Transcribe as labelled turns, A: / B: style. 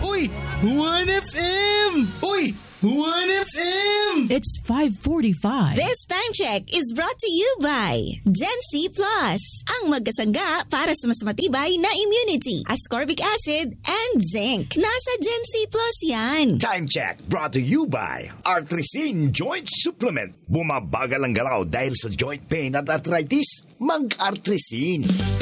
A: Uy! 1FM! Uy! 1FM!
B: It's 5:45.
C: This time check is brought to you by Gen-C Plus, ang magkasangga para sa mas matibay na immunity, ascorbic acid, and zinc. Nasa Gen-C Plus yan.
D: Time check brought to you by Artrisin Joint Supplement. Bumabagal ang galaw dahil sa joint pain at arthritis. Mag-Artrisin.